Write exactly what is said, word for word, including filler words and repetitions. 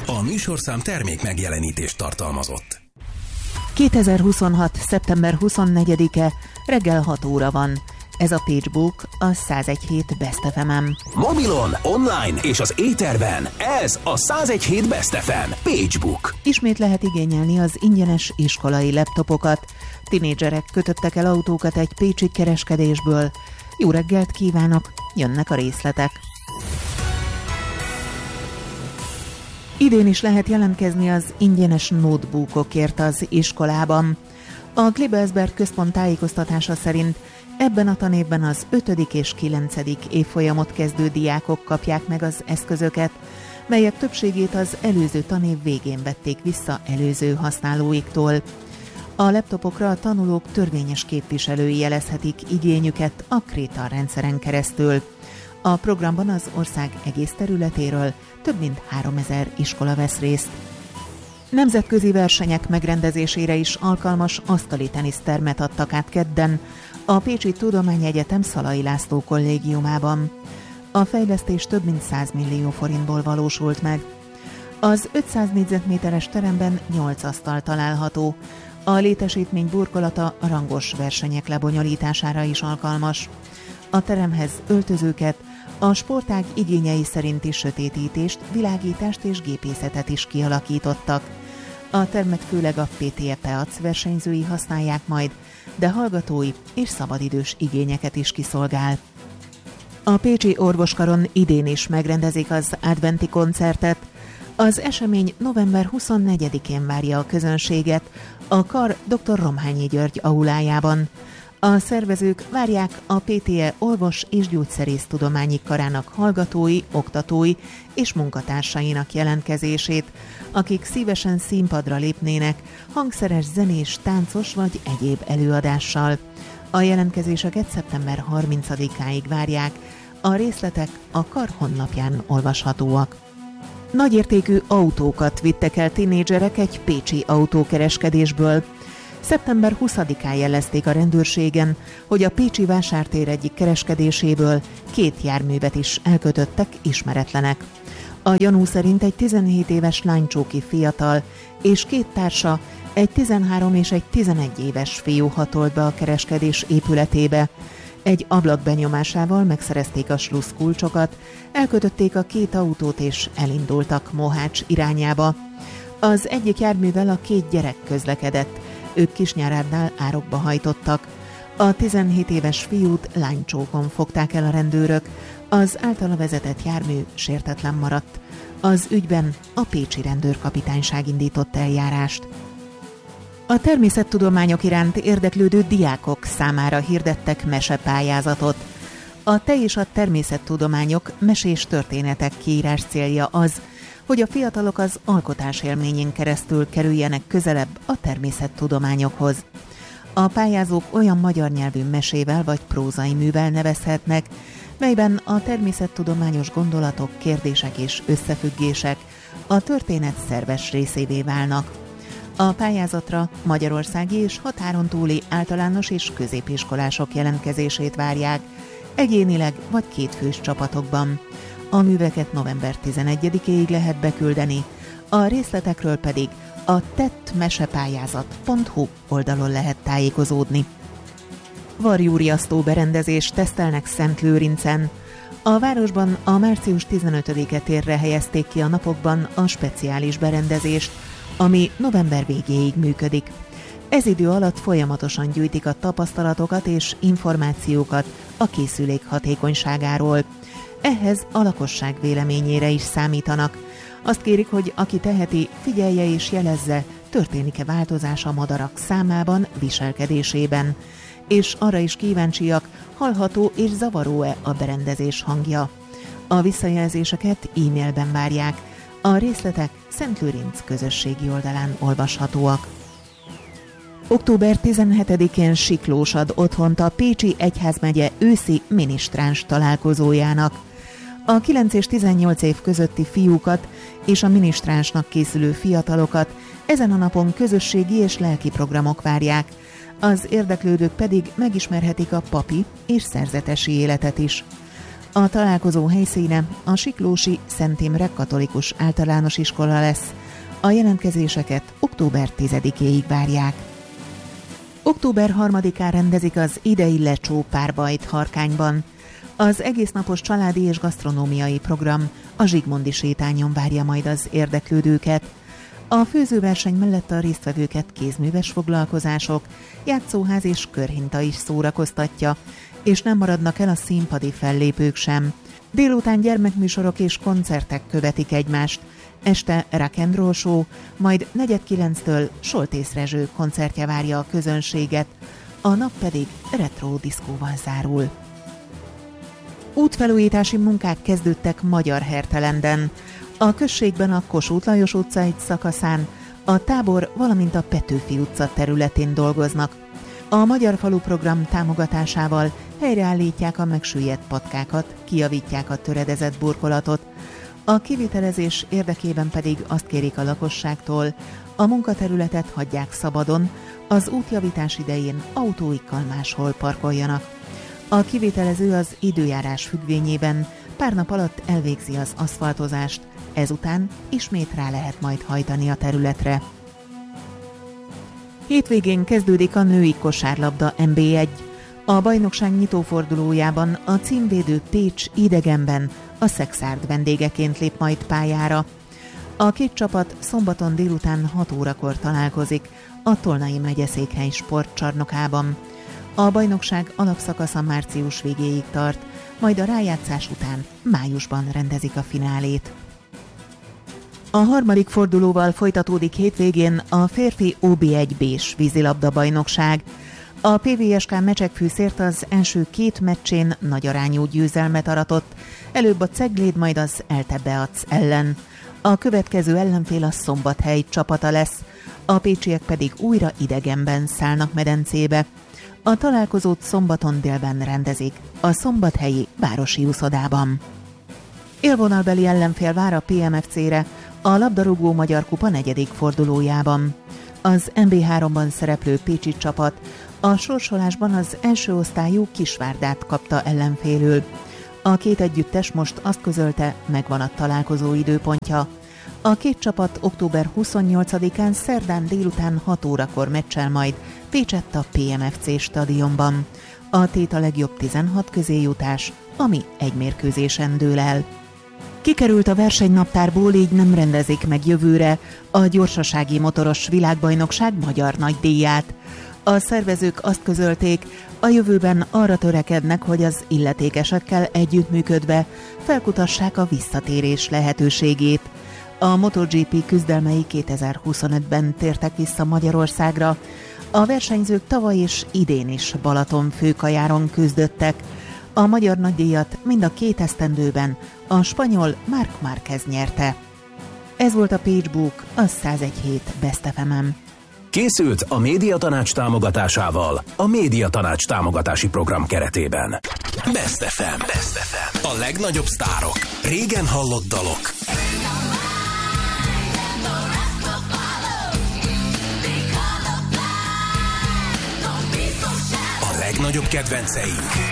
A műsorszám termék megjelenítést tartalmazott. kétezer-huszonhat. szeptember huszonnegyedike, reggel hat óra van. Ez a PageBook, a száz egy hét Best ef em. Mobilon, online és az éterben. Ez a száz egy hét Best ef em. PageBook. Ismét lehet igényelni az ingyenes iskolai laptopokat. Tinédzserek kötöttek el autókat egy pécsi kereskedésből. Jó reggelt kívánok, jönnek a részletek. Idén is lehet jelentkezni az ingyenes notebookokért az iskolában. A Klebelsberg központ tájékoztatása szerint ebben a tanévben az ötödik és kilencedik évfolyamot kezdő diákok kapják meg az eszközöket, melyek többségét az előző tanév végén vették vissza előző használóiktól. A laptopokra a tanulók törvényes képviselői jelezhetik igényüket a Kréta rendszeren keresztül. A programban az ország egész területéről több mint háromezer iskola vesz részt. Nemzetközi versenyek megrendezésére is alkalmas asztali tenisztermet adtak át kedden a Pécsi Tudományegyetem Szalai László kollégiumában. A fejlesztés több mint száz millió forintból valósult meg. Az ötszáz négyzetméteres teremben nyolc asztal található. A létesítmény burkolata a rangos versenyek lebonyolítására is alkalmas. A teremhez öltözőket, a sportág igényei szerinti sötétítést, világítást és gépészetet is kialakítottak. A termet főleg a pé té e Peac versenyzői használják majd, de hallgatói és szabadidős igényeket is kiszolgál. A pécsi orvoskaron idén is megrendezik az adventi koncertet. Az esemény november huszonnegyedikén várja a közönséget a kar dr. Romhányi György aulájában. A szervezők várják a pé té e orvos- és gyógyszerésztudományi karának hallgatói, oktatói és munkatársainak jelentkezését, akik szívesen színpadra lépnének hangszeres, zenés, táncos vagy egyéb előadással. A jelentkezéseket szeptember harmincadikáig várják, a részletek a kar honlapján olvashatóak. Nagyértékű autókat vittek el tinédzserek egy pécsi autókereskedésből. szeptember huszadikán jelezték a rendőrségen, hogy a pécsi vásártér egyik kereskedéséből két járművet is elkötöttek ismeretlenek. A gyanú szerint egy tizenhét éves lánycsóki fiatal és két társa, egy tizenhárom és egy tizenegy éves fiú hatolt be a kereskedés épületébe. Egy ablak benyomásával megszerezték a slusszkulcsokat, elkötötték a két autót és elindultak Mohács irányába. Az egyik járművel a két gyerek közlekedett, ők Kisnyárádnál árokba hajtottak. A tizenhét éves fiút lánycsókon fogták el a rendőrök, az általa vezetett jármű sértetlen maradt. Az ügyben a pécsi rendőrkapitányság indított eljárást. A természettudományok iránt érdeklődő diákok számára hirdettek mesepályázatot. A Te és a természettudományok mesés történetek kiírás célja az, hogy a fiatalok az alkotás élményén keresztül kerüljenek közelebb a természettudományokhoz. A pályázók olyan magyar nyelvű mesével vagy prózai művel nevezhetnek, melyben a természettudományos gondolatok, kérdések és összefüggések a történet szerves részévé válnak. A pályázatra magyarországi és határon túli általános és középiskolások jelentkezését várják, egyénileg vagy kétfős csapatokban. A műveket november tizenegyedikéig lehet beküldeni, a részletekről pedig a tettmesepályázat pont hu oldalon lehet tájékozódni. Varjúriasztó berendezést tesztelnek Szentlőrincen. A városban a március tizenötödike térre helyezték ki a napokban a speciális berendezést, ami november végéig működik. Ez idő alatt folyamatosan gyűjtik a tapasztalatokat és információkat a készülék hatékonyságáról. Ehhez a lakosság véleményére is számítanak. Azt kérik, hogy aki teheti, figyelje és jelezze, történik-e változás a madarak számában, viselkedésében. És arra is kíváncsiak, hallható és zavaró-e a berendezés hangja. A visszajelzéseket e-mailben várják. A részletek Szentlőrinc közösségi oldalán olvashatóak. október tizenhetedikén Siklós ad otthont a Pécsi Egyházmegye őszi minisztráns találkozójának. A kilenc és tizennyolc év közötti fiúkat és a minisztránsnak készülő fiatalokat ezen a napon közösségi és lelki programok várják, az érdeklődők pedig megismerhetik a papi és szerzetesi életet is. A találkozó helyszíne a siklósi Szent Imre Katolikus Általános Iskola lesz. A jelentkezéseket október tizedikéig várják. október harmadikán rendezik az idei lecsó párbajt Harkányban. Az egésznapos családi és gasztronómiai program a Zsigmondi sétányon várja majd az érdeklődőket. A főzőverseny mellett a résztvevőket kézműves foglalkozások, játszóház és körhinta is szórakoztatja, és nem maradnak el a színpadi fellépők sem. Délután gyermekműsorok és koncertek követik egymást, este rock and roll show, majd negyed kilenctől Soltész Rezső koncertje várja a közönséget, a nap pedig retro diszkóval zárul. Útfelújítási munkák kezdődtek Magyarhertelenden. A községben a Kossuth Lajos utca egy szakaszán, a Tábor, valamint a Petőfi utca területén dolgoznak. A Magyar Falu program támogatásával helyreállítják a megsüllyedt patkákat, kijavítják a töredezett burkolatot. A kivitelezés érdekében pedig azt kérik a lakosságtól, a munkaterületet hagyják szabadon, az útjavítás idején autóikkal máshol parkoljanak. A kivitelező az időjárás függvényében pár nap alatt elvégzi az aszfaltozást, ezután ismét rá lehet majd hajtani a területre. Hétvégén kezdődik a női kosárlabda en bé egy. A bajnokság nyitófordulójában a címvédő Pécs idegenben a Szexárd vendégeként lép majd pályára. A két csapat szombaton délután hat órakor találkozik a Tolnai megyeszékhely sportcsarnokában. A bajnokság alapszakasza március végéig tart, majd a rájátszás után májusban rendezik a finálét. A harmadik fordulóval folytatódik hétvégén a férfi o bé egy bé-s vízilabda bajnokság. A pé vé es ká Mecsekfűszért az első két meccsén nagy arányú győzelmet aratott, előbb a Cegléd, majd az Elte Beac ellen. A következő ellenfél a Szombathely csapata lesz, a pécsiek pedig újra idegenben szállnak medencébe. A találkozót szombaton délben rendezik, a szombathelyi városi úszodában. Élvonalbeli ellenfél vár a pé em ef cére a labdarúgó Magyar Kupa negyedik fordulójában. Az en bé háromban szereplő pécsi csapat a sorsolásban az első osztályú Kisvárdát kapta ellenfélül. A két együttes most azt közölte, megvan a találkozó időpontja. A két csapat október huszonnyolcadikán szerdán délután hat órakor meccsel majd Pécsett a pé em ef cé stadionban. A tét a legjobb tizenhat közé jutás, ami egy mérkőzésen dől el. Kikerült a versenynaptárból, így nem rendezik meg jövőre a gyorsasági motoros világbajnokság magyar nagydíját. A szervezők azt közölték, a jövőben arra törekednek, hogy az illetékesekkel együttműködve felkutassák a visszatérés lehetőségét. A MotoGP küzdelmei kétezer-huszonötben tértek vissza Magyarországra. A versenyzők tavaly és idén is Balaton főkajáron küzdöttek. A magyar nagydíjat mind a két esztendőben a spanyol Marc Márquez nyerte. Ez volt a Pagebook, a száz egy hét Best ef em-en. Készült a Médiatanács támogatásával a Médiatanács támogatási program keretében. Best ef em. Best ef em. A legnagyobb sztárok. Régen hallott dalok. A legnagyobb kedvenceink.